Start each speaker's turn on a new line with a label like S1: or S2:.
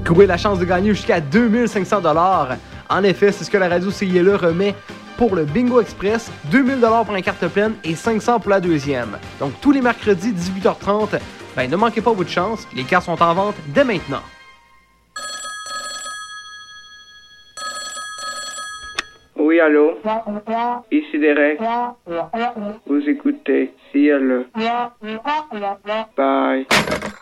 S1: Courez la chance de gagner jusqu'à 2500 $. En effet, c'est ce que la radio CILE remet pour le Bingo Express, 2000 $ pour une carte pleine et 500 pour la deuxième. Donc tous les mercredis 18h30, ne manquez pas votre chance, les cartes sont en vente dès maintenant.
S2: Oui, allô? Ici Derek. Vous écoutez CILE. Bye.